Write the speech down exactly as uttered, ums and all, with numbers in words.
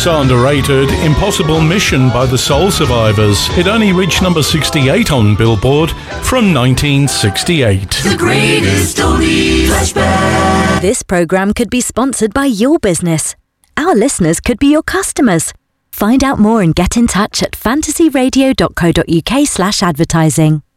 so underrated, Impossible Mission by the Soul Survivors. It only reached number sixty-eight on Billboard from nineteen sixty-eight. The greatest oldies flashback. This programme could be sponsored by your business. Our listeners could be your customers. Find out more and get in touch at fantasyradio dot co dot uk slash advertising.